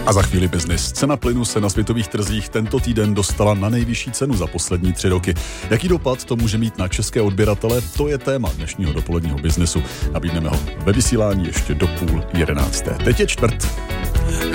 A za chvíli biznis. Cena plynu se na světových trzích tento týden dostala na nejvyšší cenu za poslední 3 roky. Jaký dopad to může mít na české odběratele? To je téma dnešního dopoledního biznesu. Nabídneme ho ve vysílání ještě do 10:30. Teď je 4:00.